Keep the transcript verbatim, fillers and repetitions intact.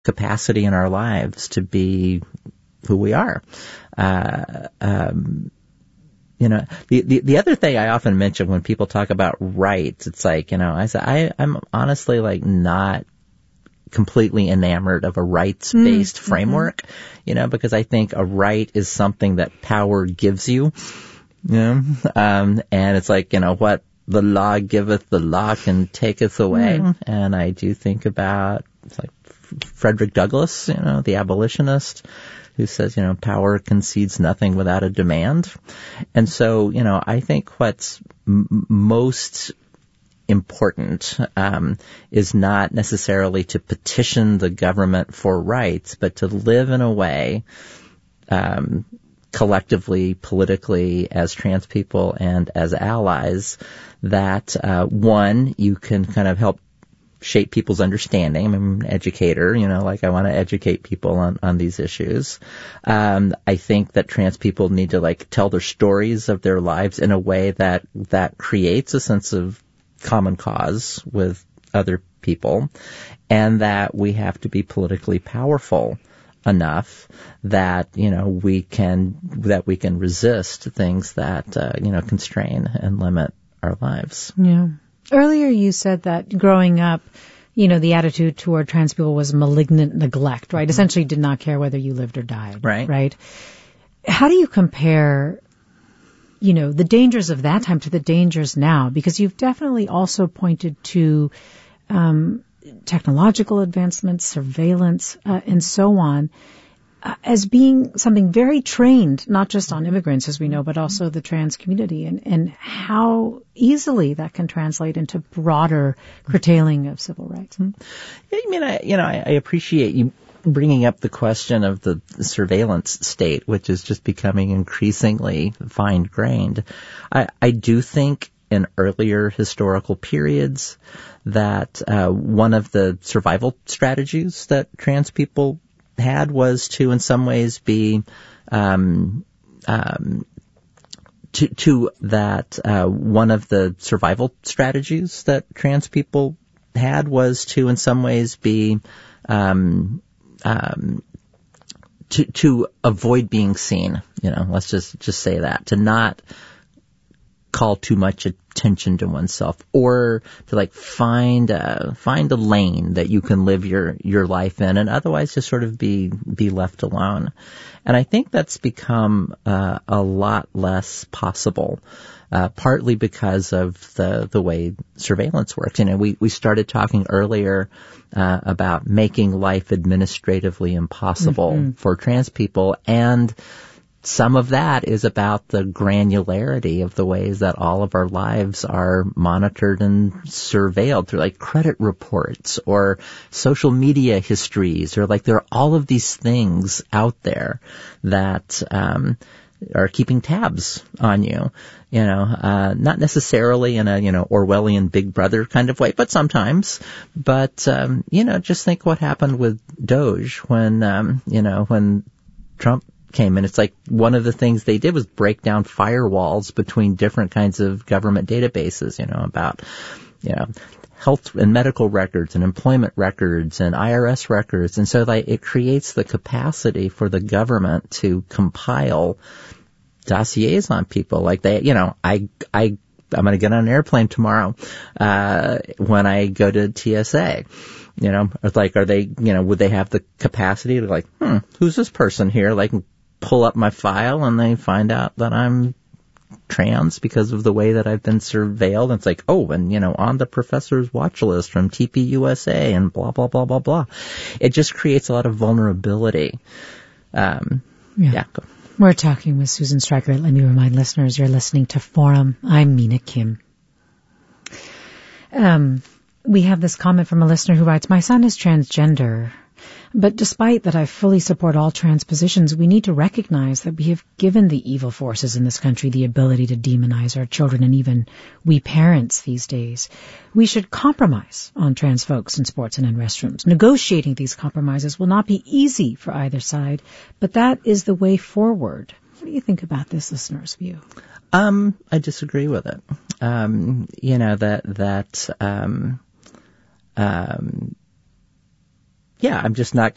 capacity in our lives to be who we are. Uh, um, you know, the, the, the other thing I often mention when people talk about rights, it's like, you know, I say, I, I'm honestly like not completely enamored of a rights-based mm-hmm. framework, you know, because I think a right is something that power gives you, you know, um, and it's like, you know, what the law giveth, the law can taketh away. Mm. And I do think about, it's like Frederick Douglass, you know, the abolitionist, who says, you know, power concedes nothing without a demand. And so, you know, I think what's m- most important um, is not necessarily to petition the government for rights, but to live in a way um, collectively, politically, as trans people and as allies, that uh, one, you can kind of help shape people's understanding. I'm an educator, you know, like I want to educate people on, on these issues. Um, I think that trans people need to like tell their stories of their lives in a way that, that creates a sense of common cause with other people, and that we have to be politically powerful enough that, you know, we can, that we can resist things that, uh, you know, constrain and limit our lives. Yeah. Earlier you said that growing up, you know, the attitude toward trans people was malignant neglect, right? Mm-hmm. Essentially did not care whether you lived or died. Right. Right. How do you compare, you know, the dangers of that time to the dangers now? Because you've definitely also pointed to um, technological advancements, surveillance, uh, and so on, uh, as being something very trained, not just on immigrants, as we know, but also the trans community, and, and how easily that can translate into broader curtailing of civil rights. Yeah, I mean, I, you know, I, I appreciate you bringing up the question of the surveillance state, which is just becoming increasingly fine-grained. I, I do think in earlier historical periods that uh, one of the survival strategies that trans people had was to, in some ways, be um, um, to, to that uh, one of the survival strategies that trans people had was to, in some ways, be um, um, to to avoid being seen. You know, let's just just say that, to not call too much attention to oneself, or to like find a find a lane that you can live your your life in, and otherwise just sort of be be left alone. And I think that's become uh, a lot less possible, uh, partly because of the the way surveillance works. You know, we we started talking earlier uh, about making life administratively impossible mm-hmm. for trans people, and some of that is about the granularity of the ways that all of our lives are monitored and surveilled through like credit reports or social media histories, or like there are all of these things out there that um are keeping tabs on you, you know, uh, not necessarily in a, you know, Orwellian Big Brother kind of way, but sometimes. But, um, you know, just think what happened with Doge when, um, you know, when Trump came in. It's like one of the things they did was break down firewalls between different kinds of government databases, you know, about, you know, health and medical records and employment records and I R S records. And so like it creates the capacity for the government to compile dossiers on people. Like they, you know, I, I, I'm going to get on an airplane tomorrow, uh, when I go to T S A. You know, it's like, are they, you know, would they have the capacity to like, hmm, who's this person here? Like, pull up my file and they find out that I'm trans because of the way that I've been surveilled. And it's like, oh, and, you know, on the professor's watch list from T P U S A and blah, blah, blah, blah, blah. It just creates a lot of vulnerability. Um, yeah. yeah. We're talking with Susan Stryker. Let me remind listeners, you're listening to Forum. I'm Mina Kim. Um, we have this comment from a listener who writes, my son is transgender. But despite that I fully support all trans positions, we need to recognize that we have given the evil forces in this country the ability to demonize our children, and even we parents these days. We should compromise on trans folks in sports and in restrooms. Negotiating these compromises will not be easy for either side, but that is the way forward. What do you think about this listener's view? Um, I disagree with it. Um, you know, that, that, um, um, yeah, I'm just not